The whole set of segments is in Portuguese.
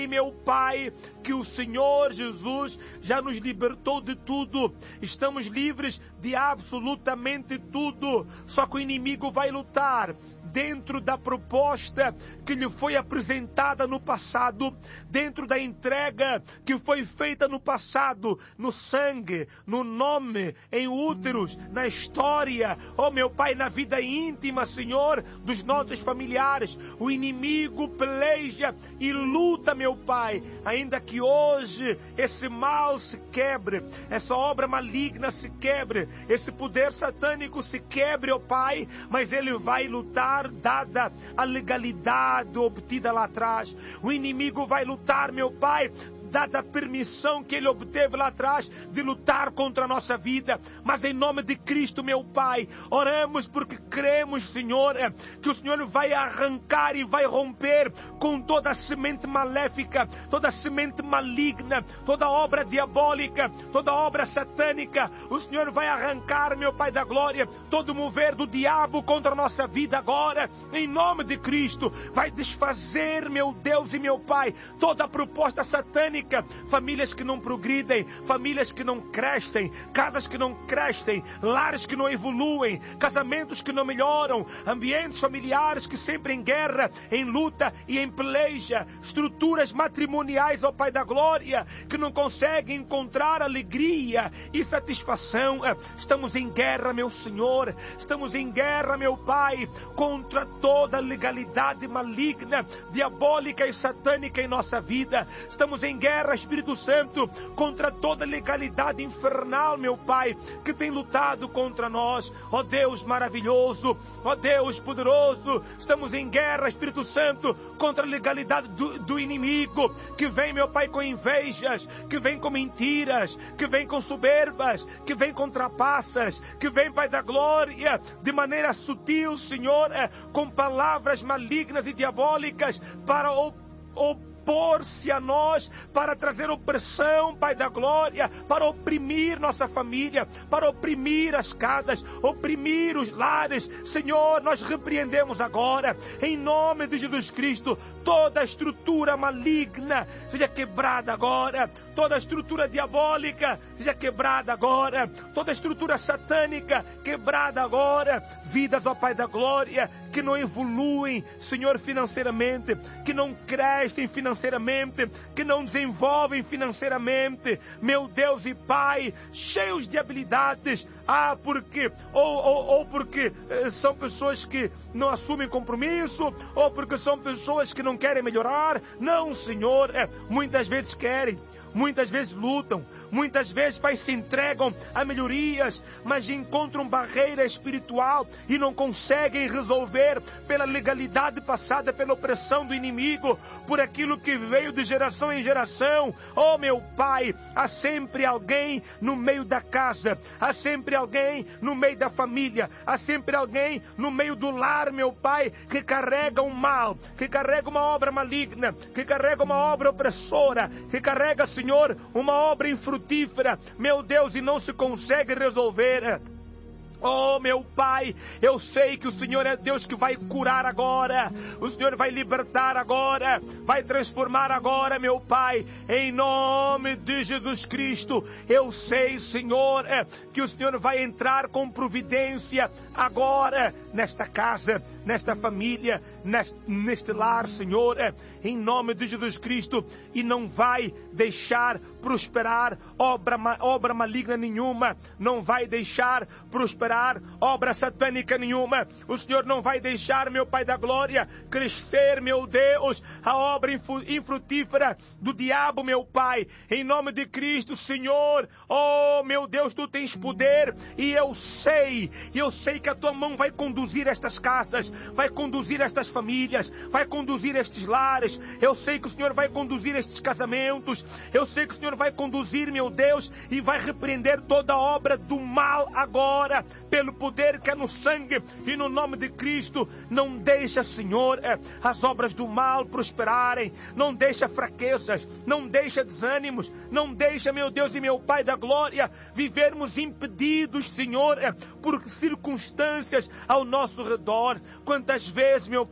Meu Pai, que o Senhor Jesus já nos libertou de tudo. Estamos livres de absolutamente tudo. Só que o inimigo vai lutar dentro da proposta que lhe foi apresentada no passado, dentro da entrega que foi feita no passado, no sangue, no nome, em úteros, na história, oh meu Pai, na vida íntima, Senhor, dos nossos familiares. O inimigo peleja e luta, meu Pai, ainda que hoje esse mal se quebre, essa obra maligna se quebre, esse poder satânico se quebre, ó Pai, mas ele vai lutar dada a legalidade obtida lá atrás. O inimigo vai lutar, meu Pai, dada a permissão que ele obteve lá atrás de lutar contra a nossa vida. Mas em nome de Cristo, meu Pai, oramos porque cremos, Senhor, que o Senhor vai arrancar e vai romper com toda a semente maléfica, toda a semente maligna, toda a obra diabólica, toda a obra satânica. O Senhor vai arrancar, meu Pai da glória, todo o mover do diabo contra a nossa vida agora, em nome de Cristo. Vai desfazer, meu Deus e meu Pai, toda a proposta satânica, famílias que não progridem, famílias que não crescem, casas que não crescem, lares que não evoluem, casamentos que não melhoram, ambientes familiares que sempre em guerra, em luta e em peleja, estruturas matrimoniais, ó Pai da glória, que não conseguem encontrar alegria e satisfação. Estamos em guerra, meu Senhor, estamos em guerra, meu Pai, contra toda legalidade maligna, diabólica e satânica em nossa vida. Estamos em guerra, Espírito Santo, contra toda legalidade infernal, meu Pai, que tem lutado contra nós. Ó Deus maravilhoso, ó Deus poderoso, estamos em guerra, Espírito Santo, contra a legalidade do inimigo, que vem, meu Pai, com invejas, que vem com mentiras, que vem com soberbas, que vem com trapaças, que vem, Pai da glória, de maneira sutil, Senhor, com palavras malignas e diabólicas para opor-se a nós, para trazer opressão, Pai da glória, para oprimir nossa família, para oprimir as casas, oprimir os lares. Senhor, nós repreendemos agora, em nome de Jesus Cristo, toda a estrutura maligna seja quebrada agora, toda a estrutura diabólica seja quebrada agora, toda a estrutura satânica quebrada agora. Vidas, ó Pai da glória, que não evoluem, Senhor, financeiramente, que não crescem financeiramente, que não desenvolvem financeiramente, meu Deus e Pai, cheios de habilidades, porque são pessoas que não assumem compromisso, ou porque são pessoas que não querem melhorar. Não, Senhor, muitas vezes querem, muitas vezes lutam, muitas vezes, Pai, se entregam a melhorias, mas encontram barreira espiritual e não conseguem resolver pela legalidade passada, pela opressão do inimigo, por aquilo que veio de geração em geração. Oh, meu Pai, há sempre alguém no meio da casa, há sempre alguém no meio da família, há sempre alguém no meio do lar, meu Pai, que carrega um mal, que carrega uma obra maligna, que carrega uma obra opressora, que carrega, Senhor, uma obra infrutífera, meu Deus, e não se consegue resolver. Oh, meu Pai, eu sei que o Senhor é Deus que vai curar agora, o Senhor vai libertar agora, vai transformar agora, meu Pai, em nome de Jesus Cristo. Eu sei, Senhor, que o Senhor vai entrar com providência agora, nesta casa, nesta família, neste lar, Senhor, em nome de Jesus Cristo, e não vai deixar prosperar obra maligna nenhuma, não vai deixar prosperar obra satânica nenhuma. O Senhor não vai deixar, meu Pai da glória, crescer, meu Deus, a obra infrutífera do diabo, meu Pai, em nome de Cristo, Senhor. Oh, meu Deus, Tu tens poder, e eu sei que a Tua mão vai conduzir estas casas, vai conduzir estas famílias, vai conduzir estes lares. Eu sei que o Senhor vai conduzir estes casamentos, eu sei que o Senhor vai conduzir, meu Deus, e vai repreender toda a obra do mal agora, pelo poder que é no sangue e no nome de Cristo. Não deixa, Senhor, as obras do mal prosperarem, não deixa fraquezas, não deixa desânimos, não deixa, meu Deus e meu Pai da glória, vivermos impedidos, Senhor, por circunstâncias ao nosso redor. Quantas vezes, meu Pai,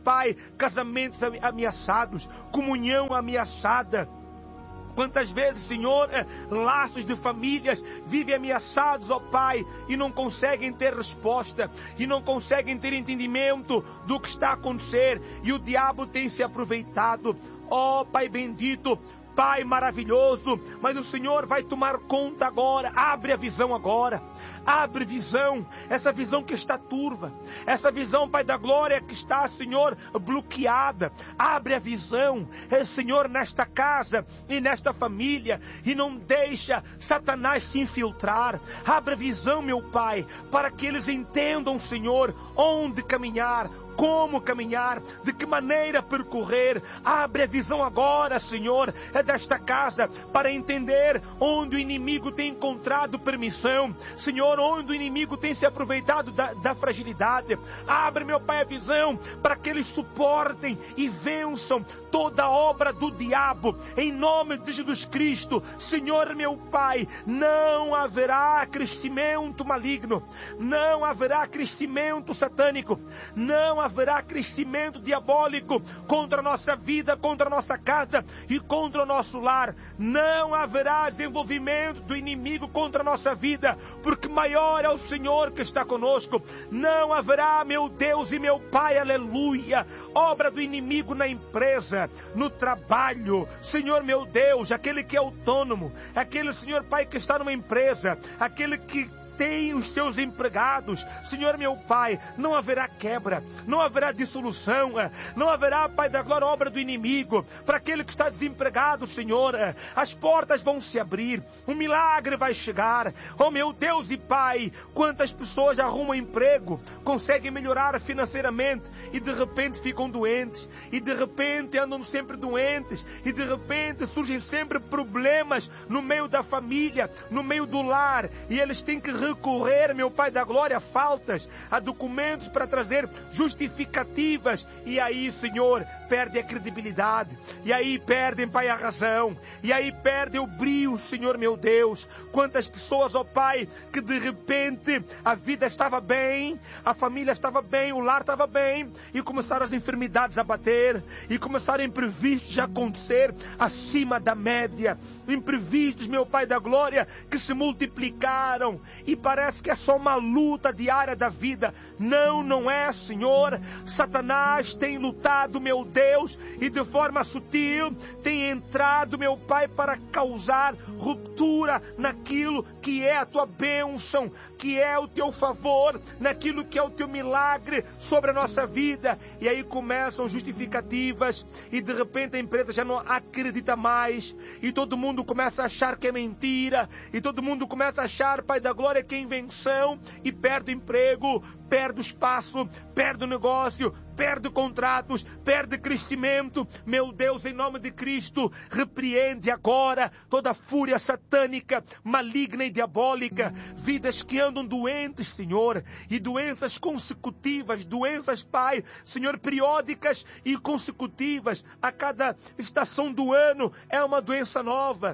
Pai, casamentos ameaçados, comunhão ameaçada. Quantas vezes, Senhor, laços de famílias vivem ameaçados, ó Pai, e não conseguem ter resposta, e não conseguem ter entendimento do que está a acontecer, e o diabo tem se aproveitado. Ó Pai bendito, Pai maravilhoso, mas o Senhor vai tomar conta agora. Abre a visão agora, abre visão, essa visão que está turva, essa visão, Pai da glória, que está, Senhor, bloqueada. Abre a visão, Senhor, nesta casa e nesta família, e não deixa Satanás se infiltrar. Abre a visão, meu Pai, para que eles entendam, Senhor, onde caminhar, como caminhar, de que maneira percorrer. Abre a visão agora, Senhor, desta casa, para entender onde o inimigo tem encontrado permissão, Senhor, onde o inimigo tem se aproveitado da fragilidade. Abre, meu Pai, a visão, para que eles suportem e vençam toda a obra do diabo, em nome de Jesus Cristo. Senhor, meu Pai, não haverá crescimento maligno, não haverá crescimento satânico, não haverá crescimento diabólico contra a nossa vida, contra a nossa casa e contra o nosso lar. Não haverá desenvolvimento do inimigo contra a nossa vida, porque maior é o Senhor que está conosco. Não haverá, meu Deus e meu Pai, aleluia, obra do inimigo na empresa, no trabalho. Senhor, meu Deus, aquele que é autônomo, aquele, Senhor Pai, que está numa empresa, aquele que tem os seus empregados, Senhor meu Pai, não haverá quebra, não haverá dissolução, não haverá, Pai da glória, obra do inimigo. Para aquele que está desempregado, Senhor, as portas vão se abrir, um milagre vai chegar. Oh meu Deus e Pai, quantas pessoas arrumam emprego, conseguem melhorar financeiramente e de repente ficam doentes, e de repente andam sempre doentes, e de repente surgem sempre problemas no meio da família, no meio do lar, e eles têm que recorrer, meu Pai da glória, a faltas, a documentos para trazer justificativas, e aí, Senhor, perde a credibilidade, e aí perdem, Pai, a razão, e aí perdem o brilho, Senhor meu Deus. Quantas pessoas, ó Pai, que de repente a vida estava bem, a família estava bem, o lar estava bem, e começaram as enfermidades a bater, e começaram imprevistos a acontecer acima da média, imprevistos, meu Pai da glória, que se multiplicaram, e parece que é só uma luta diária da vida. Não, não é, Senhor. Satanás tem lutado, meu Deus, e de forma sutil tem entrado, meu Pai, para causar ruptura naquilo que é a tua bênção, que é o teu favor, naquilo que é o teu milagre sobre a nossa vida. E aí começam justificativas, e de repente a empresa já não acredita mais, e todo mundo começa a achar que é mentira, e todo mundo começa a achar, Pai da glória, que é invenção, e perde o emprego, perde o espaço, perde o negócio, perde contratos, perde crescimento. Meu Deus, em nome de Cristo, repreende agora toda fúria satânica, maligna e diabólica, vidas que andam doentes, Senhor, e doenças consecutivas, doenças, Pai, Senhor, periódicas e consecutivas. A cada estação do ano é uma doença nova.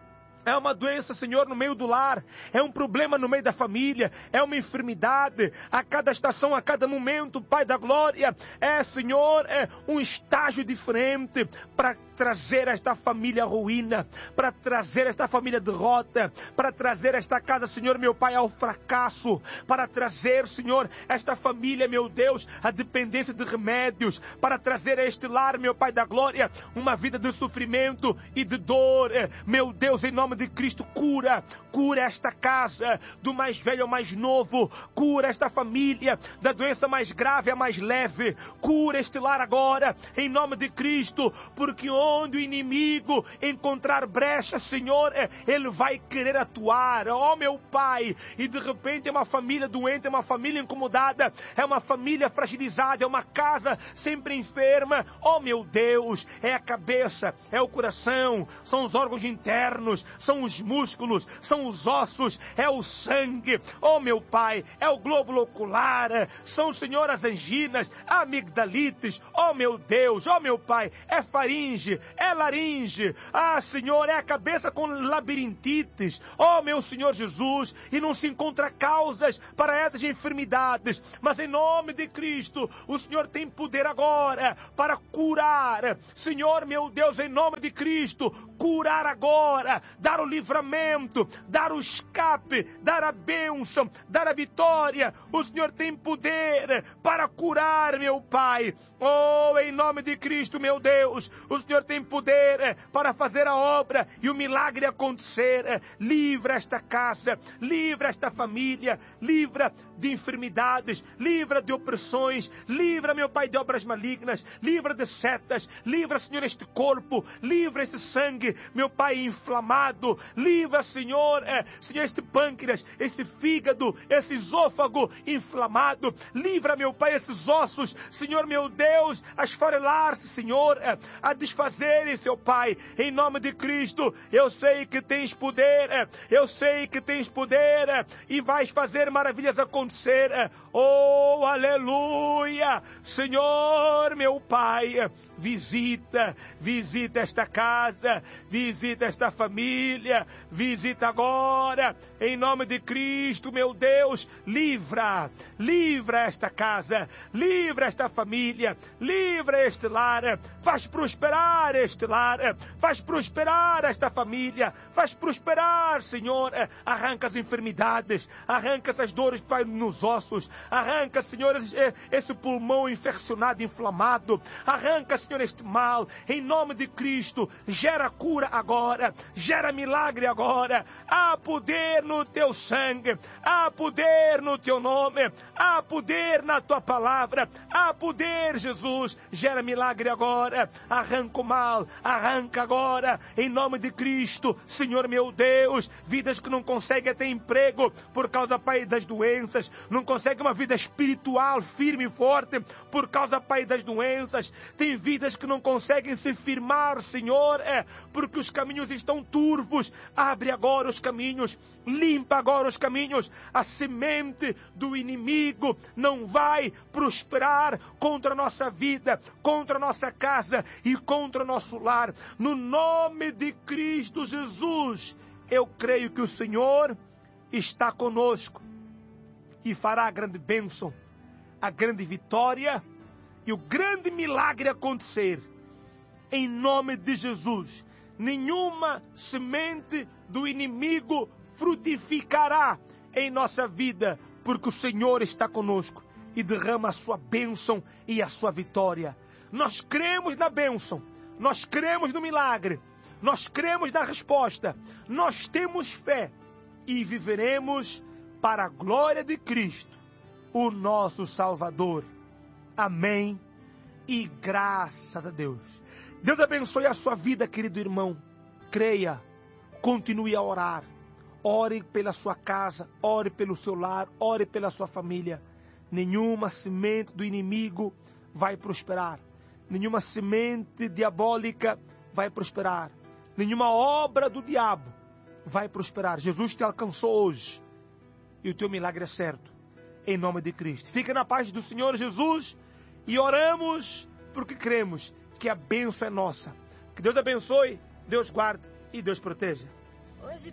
É uma doença, Senhor, no meio do lar. É um problema no meio da família. É uma enfermidade. A cada estação, a cada momento, Pai da glória. Senhor, um estágio diferente para trazer esta família ruína, para trazer esta família derrota, para trazer esta casa, Senhor, meu Pai, ao fracasso, para trazer, Senhor, esta família, meu Deus, a dependência de remédios, para trazer a este lar, meu Pai da glória, uma vida de sofrimento e de dor. Meu Deus, em nome de Cristo, cura esta casa, do mais velho ao mais novo, cura esta família, da doença mais grave à mais leve, cura este lar agora, em nome de Cristo, porque onde o inimigo encontrar brecha, Senhor, ele vai querer atuar. Oh meu Pai, e de repente é uma família doente, é uma família incomodada, é uma família fragilizada, é uma casa sempre enferma. Oh meu Deus, é a cabeça, é o coração, são os órgãos internos, são os músculos, são os ossos, é o sangue. Oh meu Pai, é o glóbulo ocular, são, Senhor, as anginas, amigdalites. Oh meu Deus, oh meu Pai, é faringe, faringe, é laringe. Ah, Senhor, é a cabeça com labirintite. Oh, meu Senhor Jesus, e não se encontra causas para essas enfermidades. Mas em nome de Cristo, o Senhor tem poder agora para curar. Senhor, meu Deus, em nome de Cristo, curar agora, dar o livramento, dar o escape, dar a bênção, dar a vitória. O Senhor tem poder para curar, meu Pai. Oh, em nome de Cristo, meu Deus, o Senhor tem poder para fazer a obra e o milagre acontecer. Livra esta casa, livra esta família, livra de enfermidades, livra de opressões, livra, meu Pai, de obras malignas, livra de setas, livra, Senhor, este corpo, livra esse sangue, meu Pai, inflamado, livra, Senhor, Senhor, este pâncreas, esse fígado, esse esôfago inflamado, livra, meu Pai, esses ossos, Senhor, meu Deus, a esfarelar-se, Senhor, a desfazerem, seu Pai, em nome de Cristo. Eu sei que tens poder, eu sei que tens poder e vais fazer maravilhas acontecer. Oh, aleluia! Senhor, meu Pai, visita esta casa, visita esta família, visita agora, em nome de Cristo, meu Deus, livra esta casa, livra esta família, livra este lar, faz prosperar este lar, faz prosperar esta família, faz prosperar, Senhor, arranca as enfermidades, arranca essas dores, Pai, nos ossos, arranca, Senhor, esse pulmão infeccionado, inflamado, arranca, Senhor, este mal, em nome de Cristo, gera cura agora, gera milagre agora, há poder no teu sangue, há poder no teu nome, há poder na tua palavra, há poder, Jesus, gera milagre agora, arranca o mal, arranca agora, em nome de Cristo, Senhor meu Deus, vidas que não conseguem ter emprego por causa, Pai, das doenças, não conseguem uma vida espiritual firme e forte por causa, Pai, das doenças, tem vidas que não conseguem se firmar, Senhor, porque os caminhos estão turvos, abre agora os caminhos, limpa agora os caminhos, a semente do inimigo não vai prosperar contra a nossa vida, contra a nossa casa e contra o nosso lar, no nome de Cristo Jesus. Eu creio que o Senhor está conosco e fará a grande bênção, a grande vitória e o grande milagre acontecer. Em nome de Jesus, nenhuma semente do inimigo frutificará em nossa vida, porque o Senhor está conosco e derrama a sua bênção e a sua vitória. Nós cremos na bênção, nós cremos no milagre, nós cremos na resposta, nós temos fé e viveremos para a glória de Cristo, o nosso Salvador. Amém e graças a Deus. Deus abençoe a sua vida, querido irmão. Creia, continue a orar. Ore pela sua casa, ore pelo seu lar, ore pela sua família. Nenhuma semente do inimigo vai prosperar. Nenhuma semente diabólica vai prosperar. Nenhuma obra do diabo vai prosperar. Jesus te alcançou hoje e o teu milagre é certo. Em nome de Cristo. Fica na paz do Senhor Jesus e oramos porque cremos que a bênção é nossa. Que Deus abençoe, Deus guarde e Deus proteja. Hoje